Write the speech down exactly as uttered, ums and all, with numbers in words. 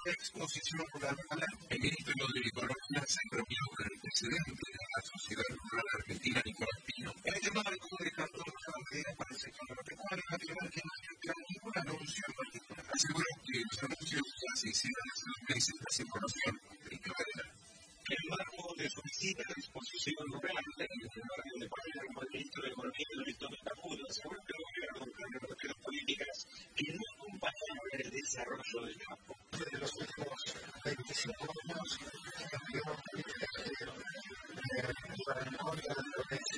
exposición rural. El ministro de Economía se reunió con el presidente de la Sociedad Rural Argentina, Nicolás Pino. En este marco dejando una bandera para el sector agropecuario nacional que no tiene ningún anuncio en particular. Aseguró que los anuncios ya se hicieron hace dos meses tras información de que era. En el marco de su visita a disposición rural en el barrio de Palermo, el ministro de Economía, Luis Tomé Caputo, aseguró que el gobierno cumple las políticas que no acompañaron el desarrollo del campo. De los últimos veinticinco años, el gobierno